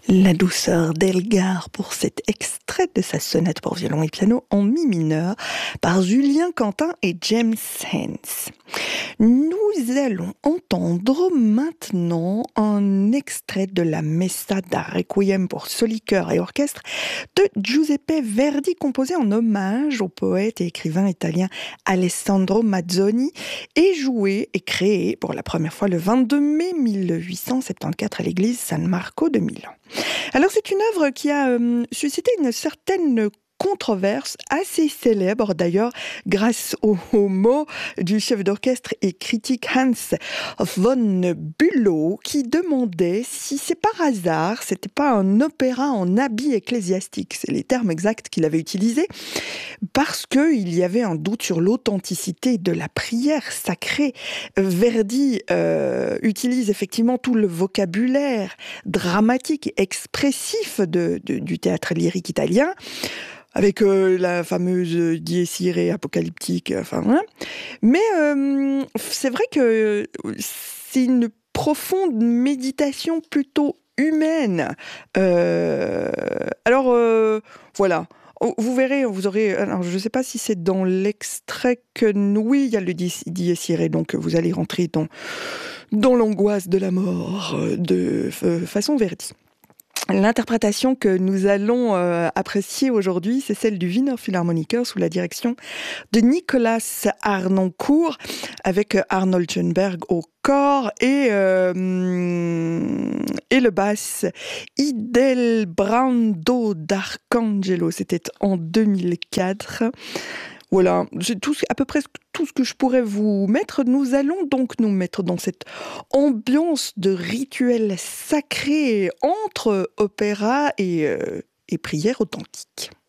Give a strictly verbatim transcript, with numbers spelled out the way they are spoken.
La douceur d'Elgar pour cet extrait de sa sonate pour violon et piano en mi mineur par Julien Quentin et James Hens. Nous allons entendre maintenant un extrait de la Messa da Requiem pour soli chœur et orchestre de Giuseppe Verdi, composé en hommage au poète et écrivain italien Alessandro Manzoni et joué et créé pour la première fois le vingt-deux mai mille huit cent soixante-quatorze à l'église San Marco de Milan. Alors c'est une œuvre qui a euh, suscité une certaine controverse assez célèbre d'ailleurs grâce aux, aux mots du chef d'orchestre et critique Hans von Bülow qui demandait si c'est par hasard c'était pas un opéra en habit ecclésiastique, c'est les termes exacts qu'il avait utilisés, parce qu'il y avait un doute sur l'authenticité de la prière sacrée. Verdi euh, utilise effectivement tout le vocabulaire dramatique et expressif de, de, du théâtre lyrique italien, avec euh, la fameuse dies irae apocalyptique, enfin, hein. Mais euh, c'est vrai que c'est une profonde méditation plutôt humaine. Euh, alors, euh, voilà. Vous verrez, vous aurez. Alors, je ne sais pas si c'est dans l'extrait que oui, il y a le dies irae, donc vous allez rentrer dans dans l'angoisse de la mort de façon Verdi. L'interprétation que nous allons euh, apprécier aujourd'hui, c'est celle du Wiener Philharmoniker sous la direction de Nicolas Harnoncourt, avec Arnold Schoenberg au corps et, euh, et le basse Idelbrando d'Arcangelo. C'était en deux mille quatre. Voilà, c'est tout, à peu près tout ce que je pourrais vous mettre. Nous allons donc nous mettre dans cette ambiance de rituel sacré entre opéra et, euh, et prière authentique.